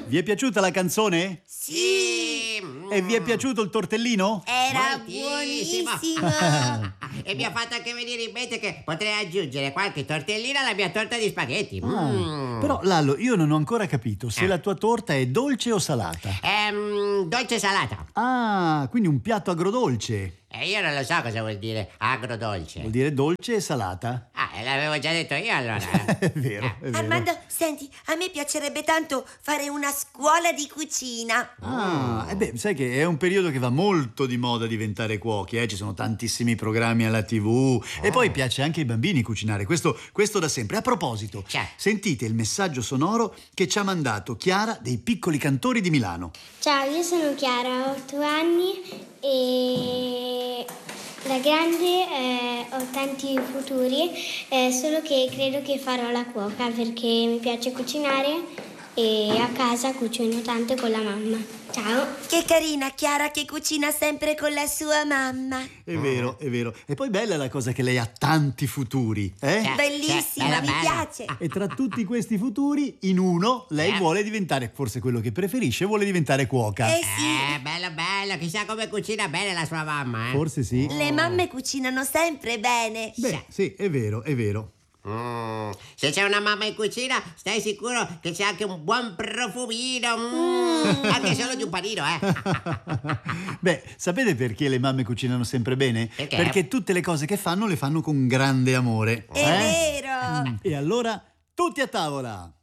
Vi è piaciuta la canzone? Sì! E vi è piaciuto il tortellino? Era Moltissimo. buonissimo! E mi ha fatto anche venire in mente che potrei aggiungere qualche tortellina alla mia torta di spaghetti. Però Lallo, io non ho ancora capito se la tua torta è dolce o salata. Dolce salata. Ah, quindi un piatto agrodolce. E io non lo so cosa vuol dire agrodolce. Vuol dire dolce e salata. L'avevo già detto io allora. È vero, è vero. Armando, senti, a me piacerebbe tanto fare una scuola di cucina. Sai che è un periodo che va molto di moda diventare cuochi, ci sono tantissimi programmi alla TV e poi piace anche ai bambini cucinare, questo da sempre. A proposito, sentite il messaggio sonoro che ci ha mandato Chiara dei Piccoli Cantori di Milano. Ciao, io sono Chiara, ho 8 anni e da grande ho tanti futuri, solo che credo che farò la cuoca perché mi piace cucinare e a casa cucino tanto con la mamma. Ciao! Che carina Chiara che cucina sempre con la sua mamma. È vero, è vero. E poi bella la cosa che lei ha tanti futuri, Bellissima, mi piace. E tra tutti questi futuri, in uno, lei vuole diventare, forse quello che preferisce, vuole diventare cuoca. Sì. Bello, chissà come cucina bene la sua mamma, Forse sì. Le mamme cucinano sempre bene. Beh, sì, è vero, è vero. Se c'è una mamma in cucina, stai sicuro che c'è anche un buon profumino. Anche solo di un panino, Beh, sapete perché le mamme cucinano sempre bene? Perché? Perché tutte le cose che fanno le fanno con grande amore. È vero. E allora, tutti a tavola!